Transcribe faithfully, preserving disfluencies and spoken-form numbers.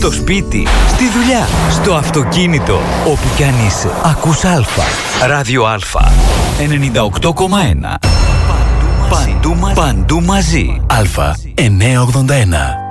Στο σπίτι, στη δουλειά, στο αυτοκίνητο, όπου κι αν είσαι. Ακούς Αλφα. Ράδιο Αλφα. ενενήντα οκτώ κόμμα ένα. Παντού μαζί. Παντού μαζί. Αλφα εννιακόσια ογδόντα ένα.